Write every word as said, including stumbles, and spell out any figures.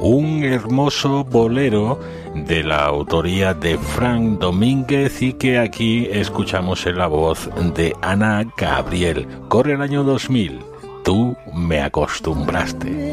un hermoso bolero de la autoría de Frank Domínguez y que aquí escuchamos en la voz de Ana Gabriel. Corre el año dos mil. Tú me acostumbraste.